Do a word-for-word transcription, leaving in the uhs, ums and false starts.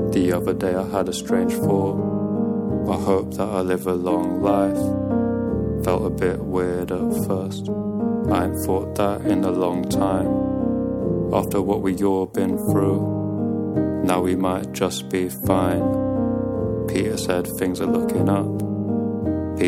The other day I had a strange thought. I hope that I live a long life. Felt a bit weird at first. I ain't thought that in a long time. After what we all been through, now we might just be fine. Peter said things are looking up.